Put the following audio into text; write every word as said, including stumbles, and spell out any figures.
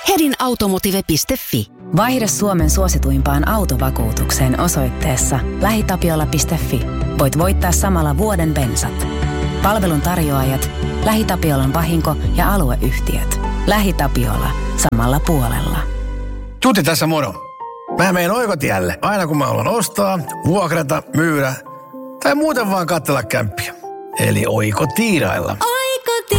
hedin automotive piste fi. Vaihda Suomen suosituimpaan autovakuutukseen osoitteessa lähitapiola piste fi. Voit voittaa samalla vuoden bensat. Palvelun tarjoajat, LähiTapiolan vahinko- ja alueyhtiöt. LähiTapiola. Samalla puolella. Tuti tässä moro. Mä meen Oikotielle aina kun mä haluan ostaa, vuokrata, myydä tai muuten vaan katsella kämppiä. Eli oikotiirailla.